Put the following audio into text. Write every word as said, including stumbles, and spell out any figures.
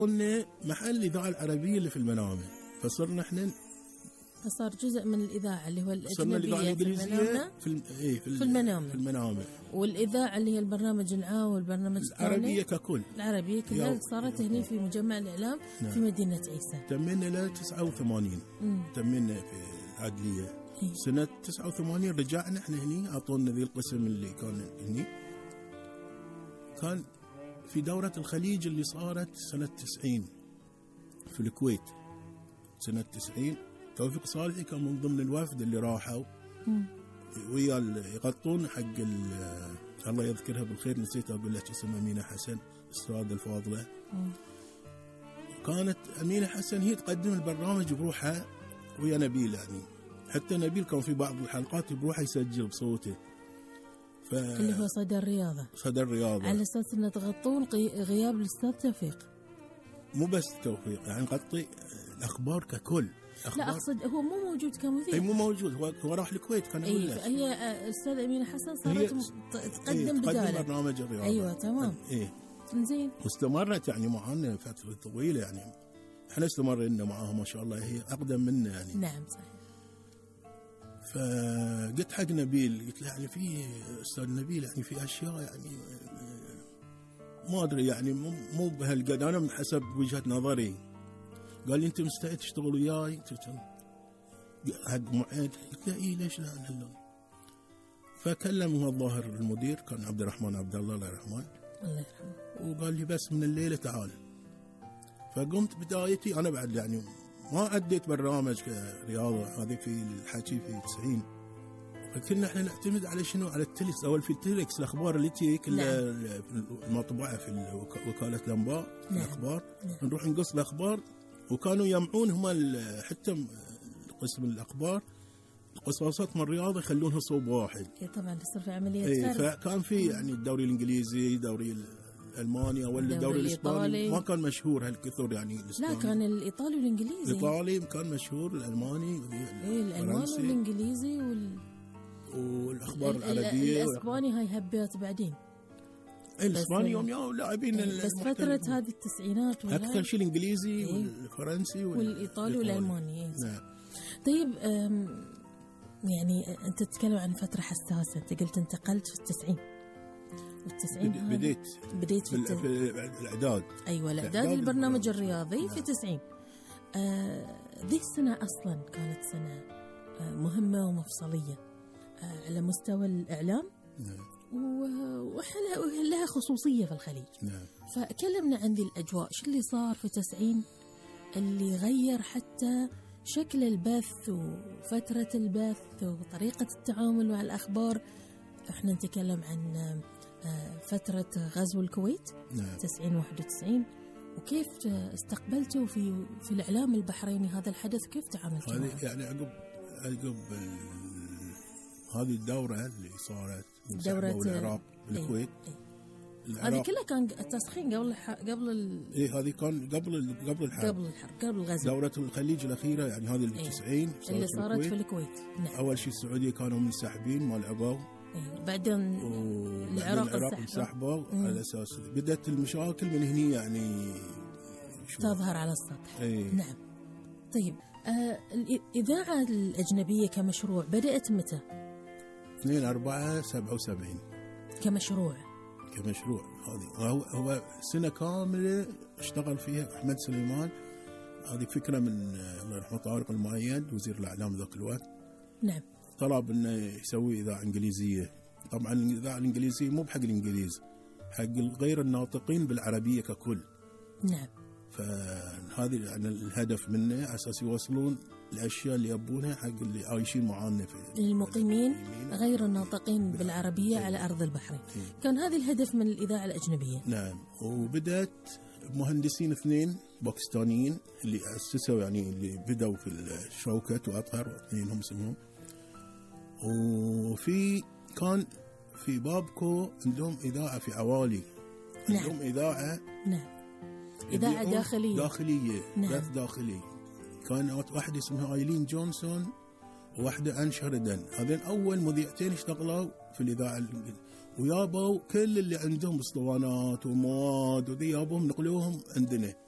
قلنا محل الإذاعة العربية اللي في المنامة، فصرنا احنا فصار جزء من الإذاعة اللي هو صرنا الإذاعة الأجنبية في الإنجليزية المنامة في الم... إيه في, ال... في المنامة. في المنامة والإذاعة اللي هي البرنامج العام والبرنامج العربية ككل العربية كلها صارت هنا في مجمع الإعلام نعم. في مدينة عيسى. تمينا ل تسعة وثمانين تمينا في العدلية. إيه؟ سنة تسعة وثمانين رجعنا احنا هني، أعطونا ذي القسم اللي كان هني. كان في دورة الخليج اللي صارت سنة تسعين في الكويت. سنة تسعين توفيق صالحي كان من ضمن الوفد اللي راحوا ويا يغطون حق الله يذكرها بالخير، نسيت أقول لك اسمها أمينة حسن الأستاذة الفاضلة. كانت أمينة حسن هي تقدم البرنامج بروحها ويا نبيل، يعني حتى نبيل كان في بعض الحلقات بروحه يسجل بصوته. ف... اللي هو صدى الرياضة. صدى الرياضة على أساس أن تغطون غياب الأستاذ توفيق. مو بس توفيق، يعني نغطي الأخبار ككل. لا أقصد هو مو موجود كمذيع. أي مو موجود، هو هو راح الكويت كان أقول لك. هي أستاذة أمينة حسن صارت تقدم إيه بداله برنامج الرياضة. أيوة تمام. إيه زين. واستمرت يعني معنا فترة طويلة، يعني احنا استمرنا معاها ما شاء الله، هي أقدم منا يعني. نعم صحيح. فقلت حق نبيل، قلت له يعني في أستاذ نبيل يعني في أشياء يعني ما أدري يعني مو مو بهالقد، أنا من حسب وجهة نظري. قال لي أنت مستعد تشتغل وياي حق معيد؟ قلت له إيه ليش لا لا. فكلم الظاهر المدير كان عبد الرحمن عبد الله الله يرحمه الله يرحمه، وقال لي بس من الليلة تعال. فقمت بدايتي أنا بعد يعني ما أديت برنامج رياضة، هذه في الحكي في تسعين. فكنا احنا نعتمد على شنو؟ على التلس أول في التلكس الأخبار اللي تجي كلها المطبوعة في وكالة الأنباء. نعم. الأخبار نعم. نروح نقص الأخبار، وكانوا يجمعون هم حتى قسم الأخبار القصاصات من الرياضة يخلونها صوب واحد. إيه طبعا يصير في عملية ايه فكان في يعني الدوري الإنجليزي، دوري ألمانيا ولا الدوري الإسباني ما كان مشهور هالكثر يعني. لا كان الإيطالي والإنجليزي. الإيطالي كان مشهور، الألماني إيه الألماني والإنجليزي وال والأخبار العربية. الإسباني هاي هبات بعدين. الإسباني يوم يوم لاعبين بس فترة هذه التسعينات أكثر شيء الإنجليزي إيه؟ والفرنسي والإيطالي والألماني. إيه؟ نعم. طيب يعني أنت تتكلم عن فترة حساسة، أنت قلت انتقلت في التسعين والتسعين بديت بديت في, في, في الإعداد. أيوة الإعداد البرنامج الرياضي في تسعين. آه ذي السنة أصلا كانت سنة آه مهمة ومفصلية آه على مستوى الإعلام. نعم. ولها خصوصية في الخليج. نعم. فكلمنا عن ذي الأجواء، شو اللي صار في تسعين اللي غير حتى شكل البث وفترة البث وطريقة التعامل مع الأخبار. احنا نتكلم عن فترة غزو الكويت. نعم. تسعين واحد وتسعين، وكيف استقبلته في في الإعلام البحريني هذا الحدث، كيف تعاملت معه؟ هذه يعني عقب عقب هذه الدورة اللي صارت دورة العراق بالكويت. ايه ايه. هذه كلها كان التسخين قبل الح... قبل ال... ايه هذه كان قبل ال... قبل الحرب قبل الحرب قبل الغزو. دورة الخليج الأخيرة يعني هذه ال تسعين ايه. اللي صارت في الكويت. نعم. أول شيء السعودية كانوا منسحبين ما لعبوا. ايه. بعدين العراق انسحبوا على أساس بدأت المشاكل من هني يعني تظهر على السطح. ايه. نعم. طيب آه الإذاعة الأجنبية كمشروع بدأت متى؟ اثنين أربعة سبعة وسبعين كمشروع. كمشروع هذه هو هو سنة كاملة اشتغل فيها أحمد سليمان. هذه فكرة من الله يرحمه طارق المؤيد وزير الإعلام ذاك الوقت. نعم. طلب إنه يسوي إذاعة إنجليزية. طبعا الإذاعة الإنجليزية مو بحق الإنجليز، حق غير الناطقين بالعربية ككل. نعم. فهذه يعني الهدف منه على أساس يوصلون الأشياء اللي يبونها حق اللي عايشين معانا في المقيمين غير الناطقين بالعربية على أرض البحرين. كان هذا الهدف من الإذاعة الأجنبية. نعم. وبدأت مهندسين اثنين باكستانيين اللي أسسوا يعني اللي بدأوا في الشوكت وأطهر، اثنين هم اسمهم. وفي كان في بابكو عندهم إذاعة في عوالي. نعم. عندهم إذاعة. نعم. إذاعة داخلية. داخلية. نعم. بث داخلي. كانت واحدة اسمها آيلين جونسون وواحدة أن شاردن. هذين أول مذيعتين اشتغلوا في الإذاعة، ويابوا كل اللي عندهم اسطوانات ومواد وذي يابوهم نقلوهم عندنا.